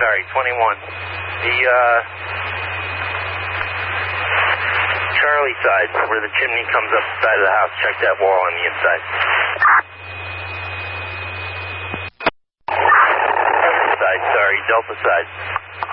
sorry, 21. The, Charlie side, where the chimney comes up the side of the house. Check that wall on the inside. Delta side, sorry, Delta side.